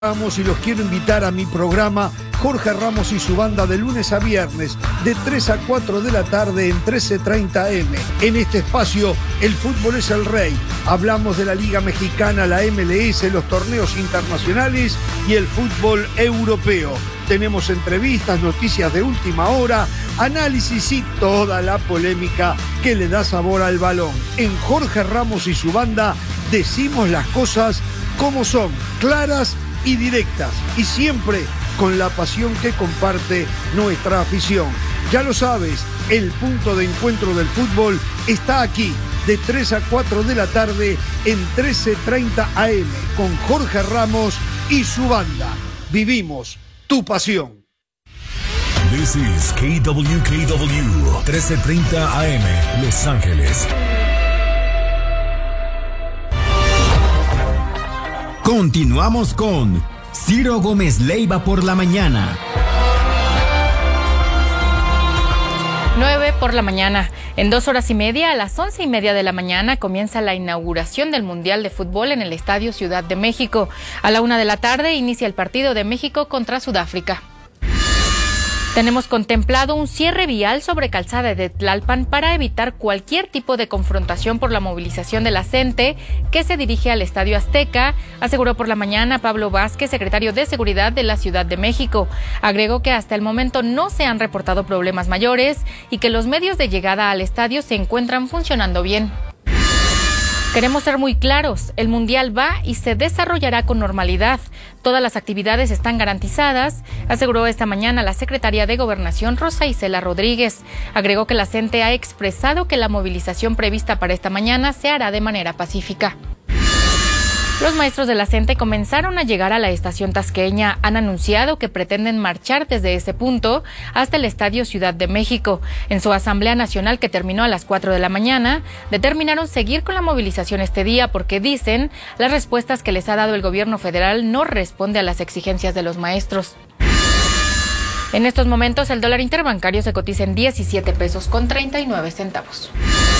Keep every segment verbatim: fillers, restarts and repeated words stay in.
Ramos y los quiero invitar a mi programa Jorge Ramos y su banda de lunes a viernes de tres a cuatro de la tarde en trece treinta eme. En este espacio el fútbol es el rey. Hablamos de la Liga Mexicana, la eme ele ese, los torneos internacionales y el fútbol europeo. Tenemos entrevistas, noticias de última hora, análisis y toda la polémica que le da sabor al balón. En Jorge Ramos y su banda decimos las cosas como son, claras y directas, y siempre con la pasión que comparte nuestra afición. Ya lo sabes, el punto de encuentro del fútbol está aquí, de tres a cuatro de la tarde en trece treinta eme, con Jorge Ramos y su banda. Vivimos tu pasión. This is K W K W, trece treinta A M, Los Ángeles. Continuamos con Ciro Gómez Leiva por la mañana. nueve por la mañana. En dos horas y media, a las once y media de la mañana, comienza la inauguración del Mundial de Fútbol en el Estadio Ciudad de México. A la una de la tarde inicia el partido de México contra Sudáfrica. Tenemos contemplado un cierre vial sobre Calzada de Tlalpan para evitar cualquier tipo de confrontación por la movilización de la gente que se dirige al Estadio Azteca, aseguró por la mañana Pablo Vázquez, secretario de Seguridad de la Ciudad de México. Agregó que hasta el momento no se han reportado problemas mayores y que los medios de llegada al estadio se encuentran funcionando bien. Queremos ser muy claros, el Mundial va y se desarrollará con normalidad. Todas las actividades están garantizadas, aseguró esta mañana la secretaria de Gobernación, Rosa Isela Rodríguez. Agregó que la C E N T E ha expresado que la movilización prevista para esta mañana se hará de manera pacífica. Los maestros de la C E N T E comenzaron a llegar a la estación tasqueña. Han anunciado que pretenden marchar desde ese punto hasta el Estadio Ciudad de México. En su Asamblea Nacional, que terminó a las cuatro de la mañana, determinaron seguir con la movilización este día porque, dicen, las respuestas que les ha dado el gobierno federal no responde a las exigencias de los maestros. En estos momentos, el dólar interbancario se cotiza en diecisiete pesos con treinta y nueve centavos.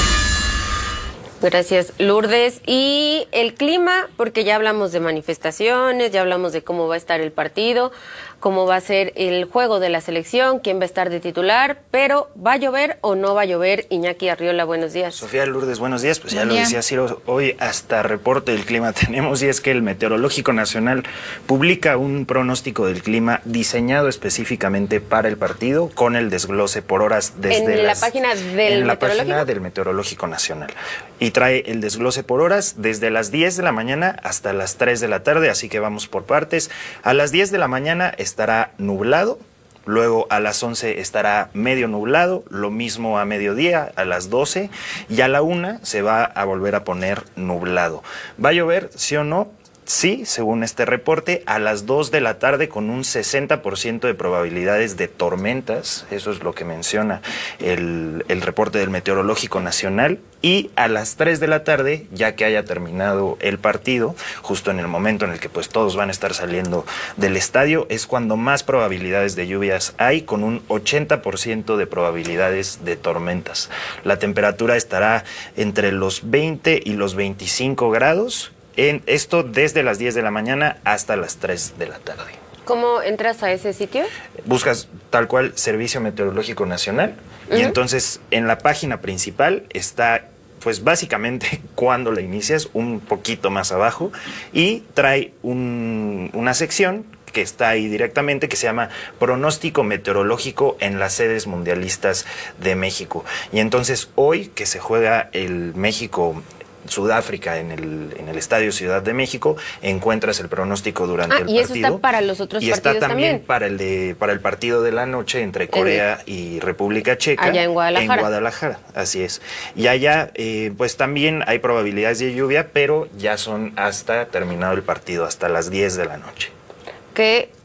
Gracias, Lourdes. Y el clima, porque ya hablamos de manifestaciones, ya hablamos de cómo va a estar el partido, cómo va a ser el juego de la selección, quién va a estar de titular, pero ¿va a llover o no va a llover? Iñaki Arriola, buenos días. Sofía, Lourdes, buenos días. Pues ya Buen lo día. decía Ciro, hoy hasta reporte del clima tenemos, y es que el Meteorológico Nacional publica un pronóstico del clima diseñado específicamente para el partido, con el desglose por horas desde ¿En las, la página del en la Meteorológico? página del Meteorológico Nacional. Y trae el desglose por horas desde las diez de la mañana hasta las tres de la tarde, así que vamos por partes. A las diez de la mañana estará nublado, luego a las once estará medio nublado, lo mismo a mediodía, a las doce, y a la una se va a volver a poner nublado. ¿Va a llover, sí o no? Sí, según este reporte, a las dos de la tarde con un sesenta por ciento de probabilidades de tormentas, eso es lo que menciona el, el reporte del Meteorológico Nacional, y a las tres de la tarde, ya que haya terminado el partido, justo en el momento en el que pues todos van a estar saliendo del estadio, es cuando más probabilidades de lluvias hay, con un ochenta por ciento de probabilidades de tormentas. La temperatura estará entre los veinte y los veinticinco grados, en esto desde las diez de la mañana hasta las tres de la tarde. ¿Cómo entras a ese sitio? Buscas tal cual Servicio Meteorológico Nacional, uh-huh. Y entonces en la página principal está pues básicamente cuando la inicias, un poquito más abajo, y trae un, una sección que está ahí directamente, que se llama Pronóstico Meteorológico en las sedes mundialistas de México. Y entonces hoy que se juega el México Sudáfrica en el, en el Estadio Ciudad de México, encuentras el pronóstico durante ah, el y partido. Y eso está para los otros y partidos está también, también. para el de para el partido de la noche entre Corea el, y República Checa. Allá en Guadalajara. En Guadalajara, así es. Y allá, eh, pues también hay probabilidades de lluvia, pero ya son hasta terminado el partido, hasta las diez de la noche. Que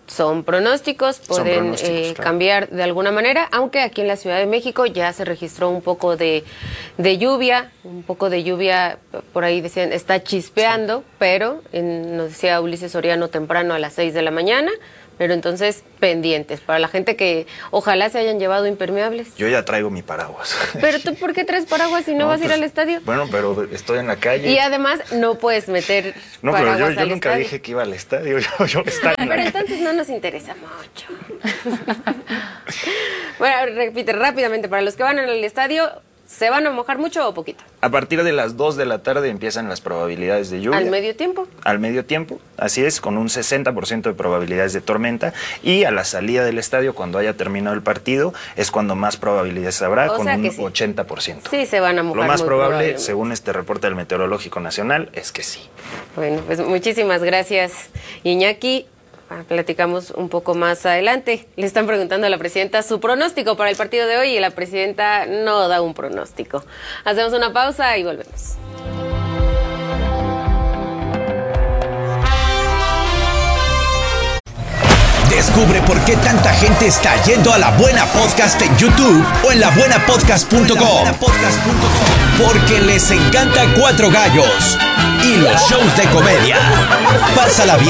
son pronósticos, pueden pronósticos, eh, claro. cambiar de alguna manera, aunque aquí en la Ciudad de México ya se registró un poco de, de lluvia, un poco de lluvia, por ahí decían, está chispeando, sí. pero en, nos decía Ulises Soriano temprano a las seis de la mañana, pero entonces pendientes, para la gente que ojalá se hayan llevado impermeables. Yo ya traigo mi paraguas. Pero tú, ¿por qué traes paraguas si no, no vas pues, a ir al estadio? Bueno, pero estoy en la calle. Y además no puedes meter no, paraguas pero yo, yo al nunca estadio. dije que iba al estadio, yo, yo estaba en Pero la entonces calle. no nos interesa mucho. Bueno, repite rápidamente, para los que van al estadio, ¿se van a mojar mucho o poquito? A partir de las dos de la tarde empiezan las probabilidades de lluvia. ¿Al medio tiempo? Al medio tiempo, así es, con un sesenta por ciento de probabilidades de tormenta. Y a la salida del estadio, cuando haya terminado el partido, es cuando más probabilidades habrá, O con sea un que sí. ochenta por ciento. Sí, se van a mojar Lo más muy probable, probablemente. según este reporte del Meteorológico Nacional, es que sí. Bueno, pues muchísimas gracias, Iñaki. Ah, platicamos un poco más adelante. Le están preguntando a la presidenta su pronóstico para el partido de hoy y la presidenta no da un pronóstico. Hacemos una pausa y volvemos. Descubre por qué tanta gente está yendo a La Buena Podcast en YouTube o en la buena podcast punto com. Porque les encanta Cuatro Gallos y los shows de comedia. Pásala bien.